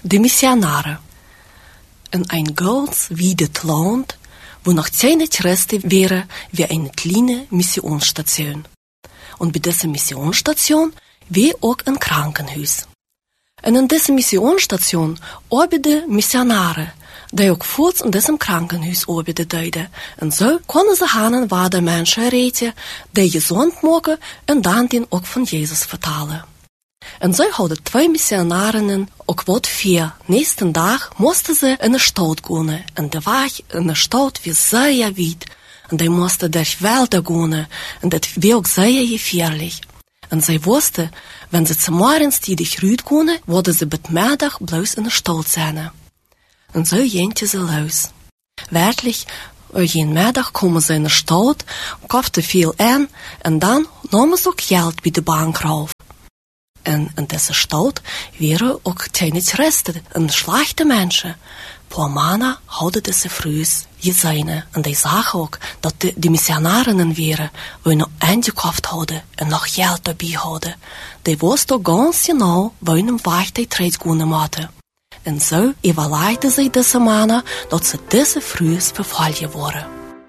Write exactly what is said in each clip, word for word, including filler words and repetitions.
de Missionare. In ein ganz wiedes Land, wo noch ziemlich Reste wäre, wie eine kleine Missionsstation. Und bei dieser Missionsstation wie auch ein Krankenhaus. Und in dieser Missionsstation arbeiten Missionare, die auch kurz in diesem Krankenhaus arbeiten. Und so können sie haben, waar de Menschen reden, die gezond maken en dan den ook van Jesus vertalen. En zo hadden twee missionarinnen ook wat vier. Nächsten dag moesten ze in de stad gaan. En de weg in de stad was zeer weit. En die moesten durch Wälder gaan. En dat was ook zeer gefährlich. En zij wussten, wenn ze zum Morgenstidig ruut gaan, worden ze bij middag bloos in de stad zijn. En zo gingen ze los. Werkelijk, jeden middag komen ze in de stad, kochten veel aan en dan namen ze ook geld bij de bank rauf. En in deze stad waren ook tijdens resten en slechte mensen. Paar mannen hadden deze vrouws gezien en die zagen ook dat de, de missionarinnen waren, die nog aangekocht hadden en nog geld erbij hadden. Die wisten ook ganz genau, welke weg die treed kunnen maken. En zo evalueerden ze deze mannen dat ze deze vrouws vervolgen worden.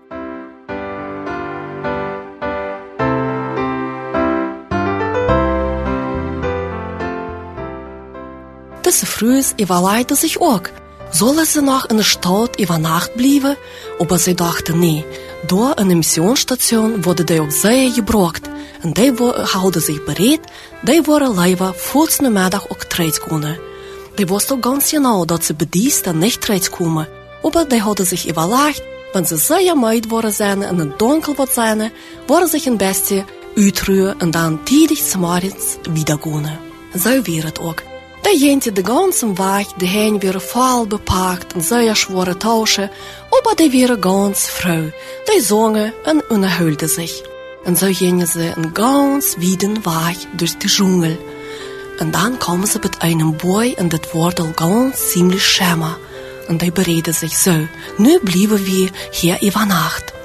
Diese vrouws evalueerden zich ook. Zullen ze nog in de stad over nacht blijven? Aber sie dachten nee. Door in de missionsstation worden die ook zeer gebruikt. En die houden zich bereid, die worden liever voor de middag ook treed kunnen. Die wisten ook ganz genau, dat ze bij die dan niet treed komen. Aber die hadden zich evalueerd, wenn ze zeer moeid worden zijn en het donker wordt zijn, worden zich een beetje uitruhen en dan tijdig 's morgens wieder gaan. Zo weer het ook. Die gente de ganzen Weg, die heen waren voll bepakt en zeer schwere Tausche, aber die waren ganz froh. Die zongen en unterhielten sich. En so gingen sie einen ganz weiten Weg durch die Dschungel. Und dann kamen sie mit einem Boy und das wurde al ganz ziemlich schämer. Und die bereiten sich so, nu bleiben wir hier über Nacht.